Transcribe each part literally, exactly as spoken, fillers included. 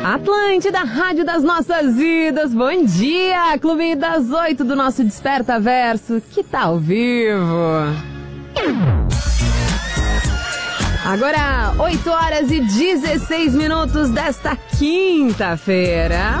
Atlântida, rádio das nossas vidas, bom dia, clube das oito do nosso Desperta Verso, que tá ao vivo. Agora, oito horas e dezesseis minutos desta quinta-feira.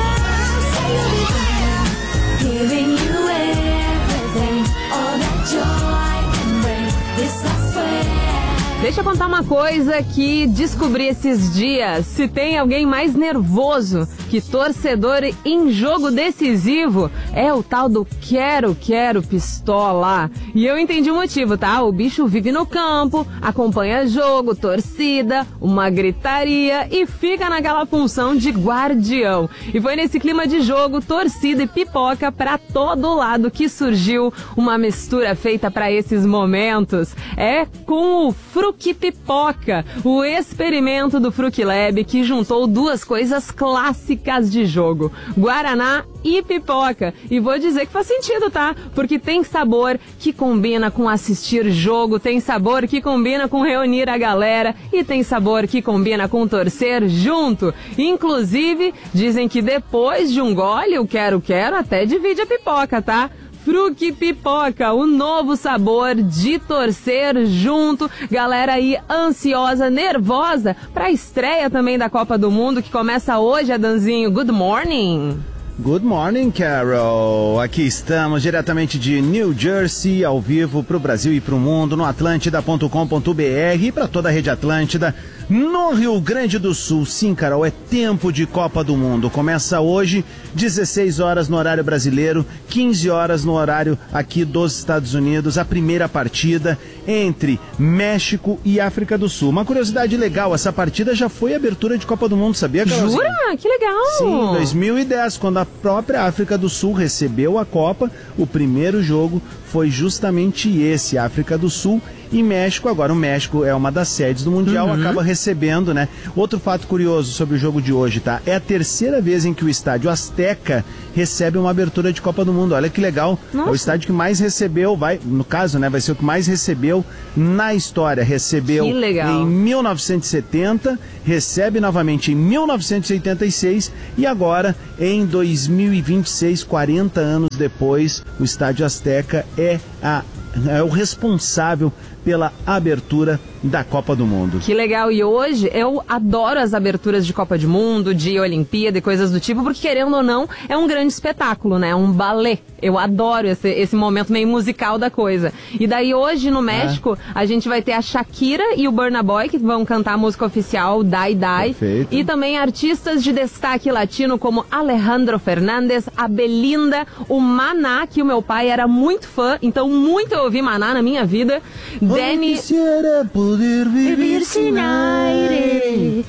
Deixa eu contar uma coisa que descobri esses dias. Se tem alguém mais nervoso que torcedor em jogo decisivo, é o tal do quero, quero pistola. E eu entendi o motivo, tá? O bicho vive no campo, acompanha jogo, torcida, uma gritaria e fica naquela função de guardião. E foi nesse clima de jogo, torcida e pipoca pra todo lado que surgiu uma mistura feita pra esses momentos. É com o Fruc Pipoca, o experimento do Fruc Lab que juntou duas coisas clássicas de jogo, Guaraná e pipoca. E vou dizer que faz sentido, tá? Porque tem sabor que combina com assistir jogo, tem sabor que combina com reunir a galera e tem sabor que combina com torcer junto. Inclusive, dizem que depois de um gole, o quero-quero até divide a pipoca, tá? Fruc Pipoca, o novo sabor de torcer junto. Galera aí ansiosa, nervosa pra estreia também da Copa do Mundo, que começa hoje, Adanzinho. Good morning! Good morning, Carol. Aqui estamos diretamente de New Jersey, ao vivo para o Brasil e para o mundo, no atlântida ponto com ponto b r e para toda a rede Atlântida, no Rio Grande do Sul. Sim, Carol, é tempo de Copa do Mundo. Começa hoje, dezesseis horas no horário brasileiro, quinze horas no horário aqui dos Estados Unidos, a primeira partida entre México e África do Sul. Uma curiosidade legal, essa partida já foi abertura de Copa do Mundo, sabia, Carol? Jura? Que legal! Sim, em dois mil e dez, quando a A própria África do Sul recebeu a Copa, o primeiro jogo foi justamente esse, África do Sul e México. Agora o México é uma das sedes do Mundial, uhum. acaba recebendo, né? Outro fato curioso sobre o jogo de hoje, tá? É a terceira vez em que o estádio Azteca recebe uma abertura de Copa do Mundo. Olha que legal. Nossa. É o estádio que mais recebeu, vai, no caso, né, vai ser o que mais recebeu na história. Recebeu em mil novecentos e setenta, recebe novamente em mil novecentos e oitenta e seis e agora em dois mil e vinte e seis, quarenta anos depois, o estádio Azteca é, a, é o responsável pela abertura da Copa do Mundo. Que legal, e hoje eu adoro as aberturas de Copa do Mundo, de Olimpíada e coisas do tipo, porque querendo ou não, é um grande espetáculo, né? Um balé. Eu adoro esse, esse momento meio musical da coisa. E daí hoje no México, é. a gente vai ter a Shakira e o Burna Boy, que vão cantar a música oficial Die Die. Perfeito. E também artistas de destaque latino como Alejandro Fernandes, a Belinda, o Maná, que o meu pai era muito fã, então muito eu ouvi Maná na minha vida. Dani... Quisiera poder vivir sin aire.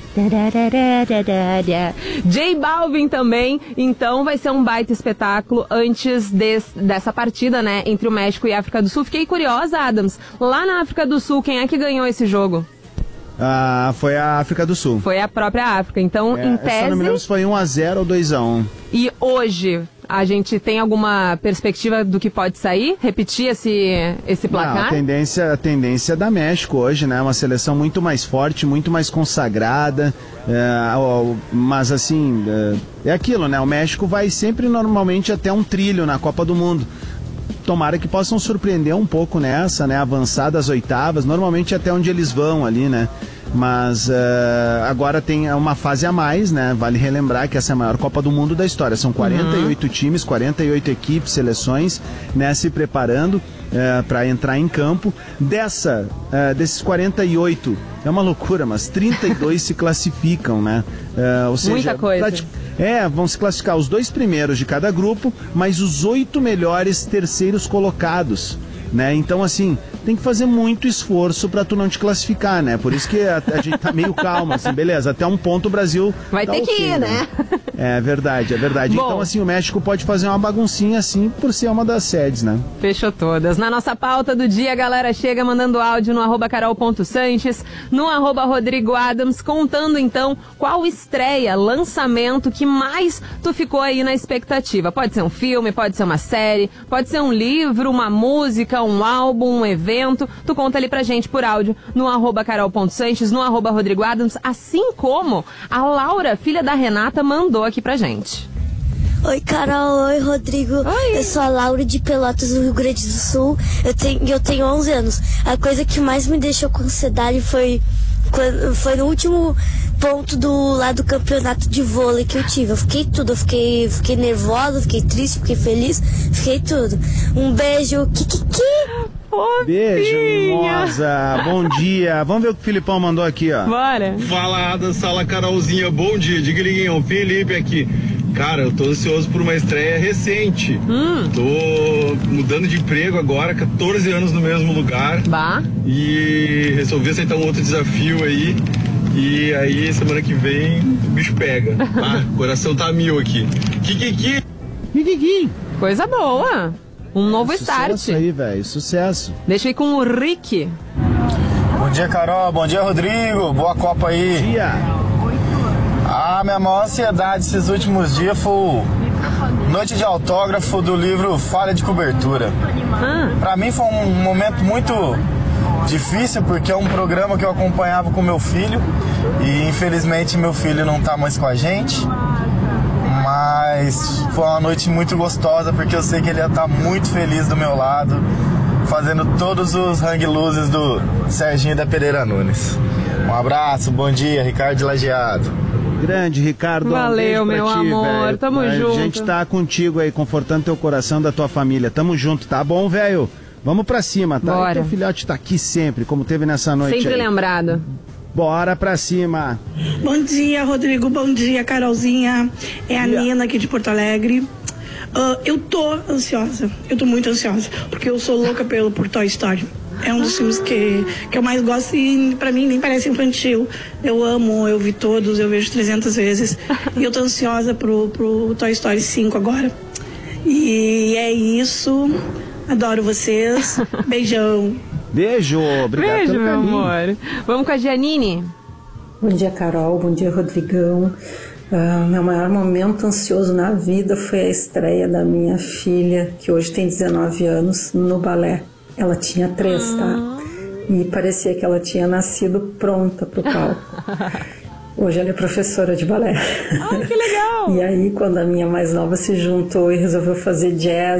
J Balvin também, então vai ser um baita espetáculo antes des, dessa partida, né, entre o México e a África do Sul. Fiquei curiosa, Adams, lá na África do Sul, quem é que ganhou esse jogo? Ah, foi a África do Sul. Foi a própria África, então é, em tese... Eu não me lembro se foi um a zero ou dois a um. E hoje... A gente tem alguma perspectiva do que pode sair? Repetir esse, esse placar? Não, a tendência, a tendência é da México hoje, né? Uma seleção muito mais forte, muito mais consagrada. É, mas assim, é, é aquilo, né? O México vai sempre normalmente até um trilho na Copa do Mundo. Tomara que possam surpreender um pouco nessa, né? Avançar das oitavas, normalmente até onde eles vão ali, né? Mas uh, agora tem uma fase a mais, né? Vale relembrar que essa é a maior Copa do Mundo da história. São quarenta e oito uhum. times, quarenta e oito equipes, seleções, né? Se preparando uh, para entrar em campo. Dessa, uh, desses quarenta e oito, é uma loucura, mas trinta e dois se classificam, né? Uh, ou seja, muita coisa. Pratic... É, vão se classificar os dois primeiros de cada grupo, mas os oito melhores terceiros colocados. Né? Então, assim, tem que fazer muito esforço pra tu não te classificar, né? Por isso que a, a gente tá meio calmo, assim, beleza, até um ponto o Brasil vai tá ter okay, que ir, né? né? É verdade, é verdade. Bom, então, assim, o México pode fazer uma baguncinha, assim, por ser uma das sedes, né? Fechou todas. Na nossa pauta do dia, a galera chega mandando áudio no arroba carol.sanches, no arroba Rodrigo Adams, contando, então, qual estreia, lançamento que mais tu ficou aí na expectativa. Pode ser um filme, pode ser uma série, pode ser um livro, uma música, um álbum, um evento, evento, tu conta ali pra gente por áudio no arroba carol.sanches, no arroba Rodrigo Adams, assim como a Laura, filha da Renata, mandou aqui pra gente. Oi, Carol. Oi, Rodrigo. Oi. Eu sou a Laura de Pelotas, do Rio Grande do Sul. Eu tenho, eu tenho onze anos. A coisa que mais me deixou com ansiedade foi, foi no último ponto do lado do campeonato de vôlei que eu tive. Eu fiquei tudo. Eu fiquei, fiquei nervosa, fiquei triste, fiquei feliz, fiquei tudo. Um beijo. Kikiki. Beijo, mimosa. Bom dia. Vamos ver o que o Filipão mandou aqui, ó. Bora. Fala, da sala Carolzinha. Bom dia. Diga, Liguinho. Felipe aqui. Cara, eu tô ansioso por uma estreia recente. Hum. Tô mudando de emprego agora, quatorze anos no mesmo lugar. Bah. E resolvi aceitar um outro desafio aí. E aí, semana que vem, o bicho pega. Ah, o coração tá mil aqui. Kikiki. Kikiki. Coisa boa. Um novo start. Sucesso aí, velho. Sucesso. Deixa eu ir com o Rick. Bom dia, Carol. Bom dia, Rodrigo. Boa Copa aí. Bom dia. A minha maior ansiedade esses últimos dias foi noite de autógrafo do livro Falha de Cobertura. Ah. Pra mim foi um momento muito difícil, porque é um programa que eu acompanhava com meu filho e infelizmente meu filho não tá mais com a gente. Mas foi uma noite muito gostosa, porque eu sei que ele ia estar muito feliz do meu lado, fazendo todos os hang looses do Serginho da Pereira Nunes. Um abraço, bom dia, Ricardo de Lajeado. Grande, Ricardo. Valeu, um beijo meu pra ti, amor. véio. Tamo a junto. A gente tá contigo aí, confortando teu coração, da tua família. Tamo junto, tá bom, velho? Vamos pra cima, tá? Bora. E teu filhote tá aqui sempre, como teve nessa noite. Sempre aí. lembrado. Bora pra cima. Bom dia, Rodrigo. Bom dia, Carolzinha. É a Dia. Nina aqui de Porto Alegre. Uh, eu tô ansiosa. Eu tô muito ansiosa. Porque eu sou louca pelo por Toy Story. É um dos filmes que, que eu mais gosto e pra mim nem parece infantil. Eu amo, eu vi todos, eu vejo trezentas vezes. E eu tô ansiosa pro, pro Toy Story cinco agora. E é isso. Adoro vocês. Beijão. Beijo, obrigado Beijo, pelo meu carinho. amor. Vamos com a Giannini. Bom dia, Carol. Bom dia, Rodrigão. Uh, meu maior momento ansioso na vida foi a estreia da minha filha, que hoje tem dezenove anos, no balé. Ela tinha três, tá? E parecia que ela tinha nascido pronta pro palco. Hoje ela é professora de balé. Ah, que legal! E aí, quando a minha mais nova se juntou e resolveu fazer jazz,